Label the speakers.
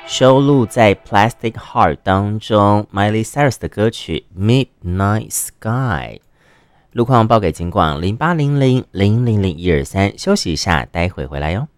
Speaker 1: 收录在 Plastic Heart 当中 Miley Cyrus 的歌曲 Midnight Sky。路况报给警广0800000123，休息一下，待会回来哟。